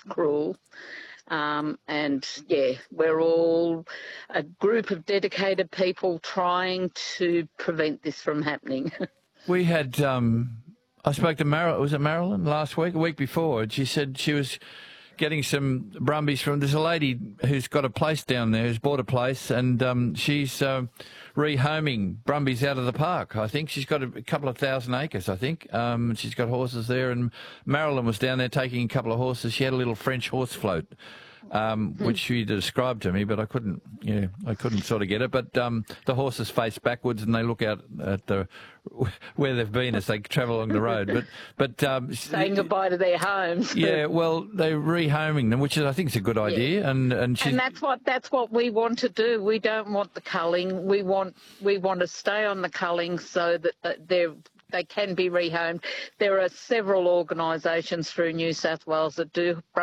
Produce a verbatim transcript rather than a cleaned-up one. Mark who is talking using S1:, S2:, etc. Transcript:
S1: cruel. Um, and, yeah, we're all a group of dedicated people trying to prevent this from happening.
S2: We had, um, I spoke to Marilyn, was it Marilyn, last week, a week before, and she said she was getting some brumbies from, there's a lady who's got a place down there, who's bought a place, and um, she's uh, rehoming brumbies out of the park, I think. She's got a, a couple of thousand acres, I think. Um, she's got horses there, and Marilyn was down there taking a couple of horses. She had a little French horse float. Um, which she described to me, but I couldn't, yeah, I couldn't sort of get it. But um, the horses face backwards and they look out at the where they've been as they travel along the road. But but um,
S1: saying goodbye to their homes.
S2: Yeah, well, they're rehoming them, which is, I think is a good idea.
S1: Yeah.
S2: And and, she's...
S1: and that's what that's what we want to do. We don't want the culling. We want we want to stay on the culling so that, that they're. They can be rehomed. There are several organisations through New South Wales that do